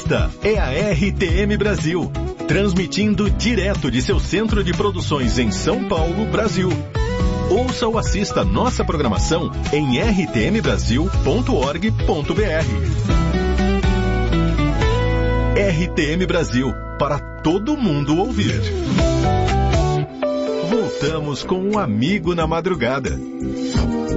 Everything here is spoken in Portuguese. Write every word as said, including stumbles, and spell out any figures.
Esta é a R T M Brasil, transmitindo direto de seu centro de produções em São Paulo, Brasil. Ouça ou assista nossa programação em r t m brasil ponto org ponto b r. R T M Brasil, para todo mundo ouvir. Voltamos com um amigo na madrugada.